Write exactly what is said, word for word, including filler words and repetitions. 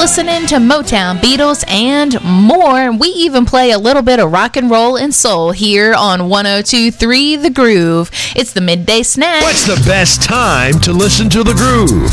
listening to Motown, Beatles, and more. We even play a little bit of rock and roll and soul here on one oh two point three The Groove. It's the Midday Snack. What's the best time to listen to The Groove?